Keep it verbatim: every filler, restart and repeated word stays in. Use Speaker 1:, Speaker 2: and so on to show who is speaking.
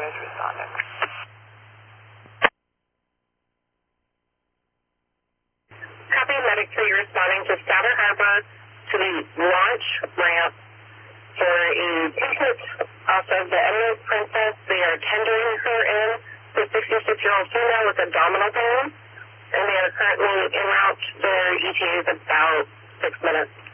Speaker 1: is responding.
Speaker 2: Copy, Medic three responding to Stouter Harbor to the launch ramp for a patient off of the Emerald Princess. They are tendering her in, the sixty-six-year-old female with abdominal pain, and they are currently en route. Their E T A is about six minutes.